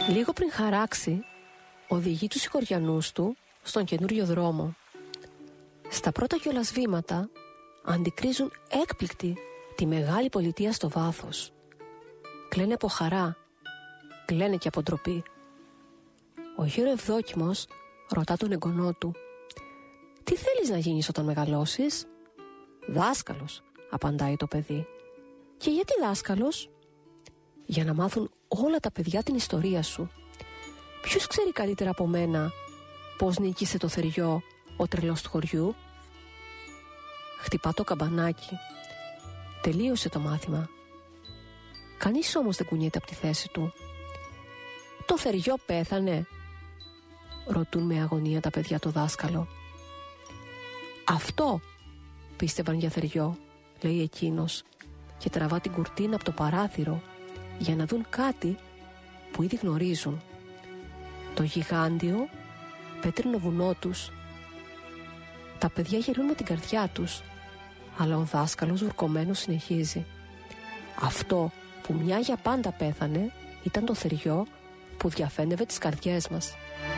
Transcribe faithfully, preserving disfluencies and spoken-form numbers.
Λίγο πριν χαράξει, οδηγεί τους συγχωριανούς του στον καινούριο δρόμο. Στα πρώτα κιόλας βήματα αντικρίζουν έκπληκτοι τη μεγάλη πολιτεία στο βάθος. Κλαίνε από χαρά, κλαίνε και από ντροπή. Ο γέρο Ευδόκιμος ρωτά τον εγγονό του: «Τι θέλεις να γίνεις όταν μεγαλώσεις?» «Δάσκαλος», απαντάει το παιδί. «Και γιατί δάσκαλος?» «Για να μάθουν όλα τα παιδιά την ιστορία σου. Ποιος ξέρει καλύτερα από μένα πώς νίκησε το θεριό ο τρελός του χωριού?» Χτυπά το καμπανάκι. Τελείωσε το μάθημα. Κανείς όμως δεν κουνιέται από τη θέση του. «Το θεριό πέθανε?» ρωτούν με αγωνία τα παιδιά το δάσκαλο. «Αυτό πίστευαν για θεριό», λέει εκείνος, και τραβά την κουρτίνα από το παράθυρο για να δουν κάτι που ήδη γνωρίζουν. Το γιγάντιο πέτρινο βουνό τους. Τα παιδιά γελούν με την καρδιά τους, αλλά ο δάσκαλος βουρκωμένος συνεχίζει: «Αυτό που μια για πάντα πέθανε ήταν το θεριό που διαφαίνευε τις καρδιές μας».